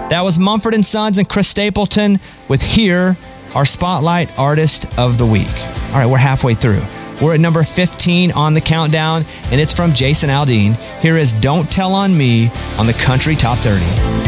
That was Mumford & Sons and Chris Stapleton with Here, our Spotlight Artist of the Week. All right, we're halfway through. We're at number 15 on the countdown, and it's from Jason Aldean. Here is Don't Tell on Me on the Country Top 30.